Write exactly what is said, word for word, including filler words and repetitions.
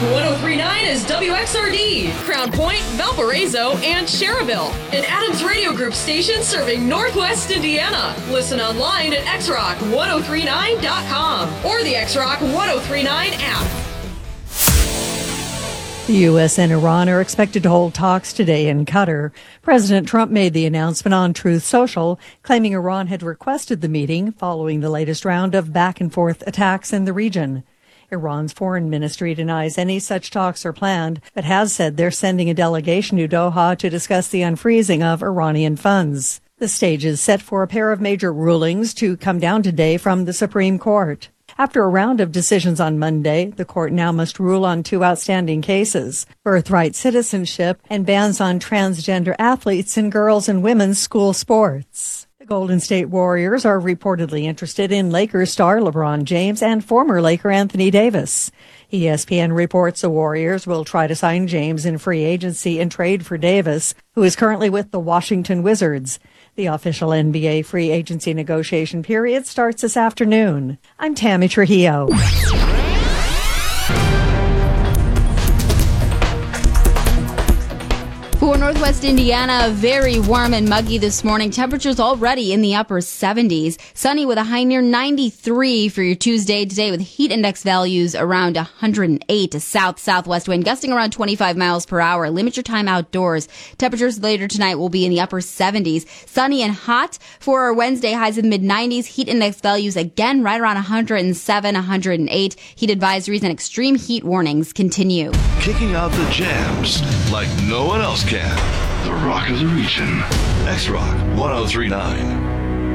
one oh three point nine is W X R D, Crown Point, Valparaiso, and Cherville. An Adams Radio Group station serving Northwest Indiana. Listen online at x rock ten thirty-nine dot com or the X Rock ten thirty-nine app. The U S and Iran are expected to hold talks today in Qatar. President Trump made the announcement on Truth Social, claiming Iran had requested the meeting following the latest round of back-and-forth attacks in the region. Iran's foreign ministry denies any such talks are planned, but has said they're sending a delegation to Doha to discuss the unfreezing of Iranian funds. The stage is set for a pair of major rulings to come down today from the Supreme Court. After a round of decisions on Monday, the court now must rule on two outstanding cases: birthright citizenship and bans on transgender athletes in girls' and women's school sports. The Golden State Warriors are reportedly interested in Lakers star LeBron James and former Laker Anthony Davis. E S P N reports the Warriors will try to sign James in free agency and trade for Davis, who is currently with the Washington Wizards. The official N B A free agency negotiation period starts this afternoon. I'm Tammy Trujillo. For Northwest Indiana, very warm and muggy this morning. Temperatures already in the upper seventies. Sunny with a high near ninety-three for your Tuesday today, with heat index values around one hundred eight. A south-southwest wind gusting around twenty-five miles per hour. Limit your time outdoors. Temperatures later tonight will be in the upper seventies. Sunny and hot for our Wednesday, highs in the mid nineties. Heat index values again right around one hundred seven, one hundred eight. Heat advisories and extreme heat warnings continue. Kicking out the jams like no one else can. The Rock of the Region. X Rock ten thirty-nine.